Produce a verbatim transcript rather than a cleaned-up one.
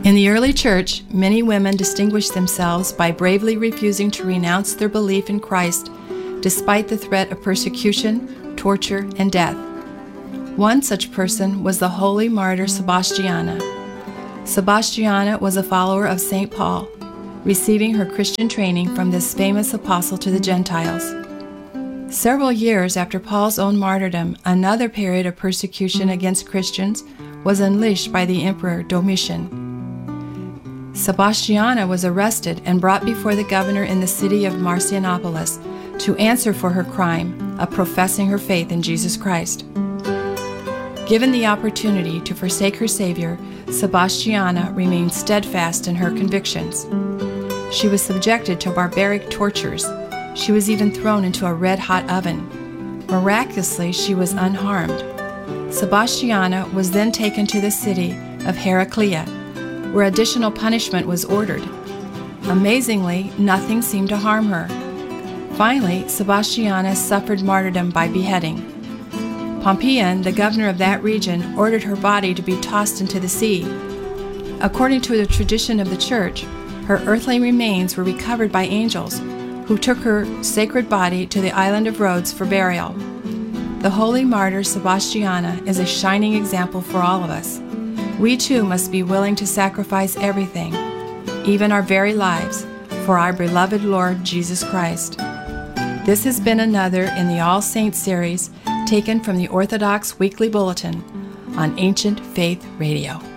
In the early church, many women distinguished themselves by bravely refusing to renounce their belief in Christ despite the threat of persecution, torture, and death. One such person was the holy martyr Sebastiana. Sebastiana was a follower of Saint Paul, receiving her Christian training from this famous apostle to the Gentiles. Several years after Paul's own martyrdom, another period of persecution against Christians was unleashed by the Emperor Domitian. Sebastiana was arrested and brought before the governor in the city of Marcianopolis to answer for her crime of professing her faith in Jesus Christ. Given the opportunity to forsake her Savior, Sebastiana remained steadfast in her convictions. She was subjected to barbaric tortures. She was even thrown into a red-hot oven. Miraculously, she was unharmed. Sebastiana was then taken to the city of Heraclea, where additional punishment was ordered. Amazingly, nothing seemed to harm her. Finally, Sebastiana suffered martyrdom by beheading. Pompeian, the governor of that region, ordered her body to be tossed into the sea. According to the tradition of the church, her earthly remains were recovered by angels, who took her sacred body to the island of Rhodes for burial. The holy martyr Sebastiana is a shining example for all of us. We too must be willing to sacrifice everything, even our very lives, for our beloved Lord Jesus Christ. This has been another in the All Saints series taken from the Orthodox Weekly Bulletin on Ancient Faith Radio.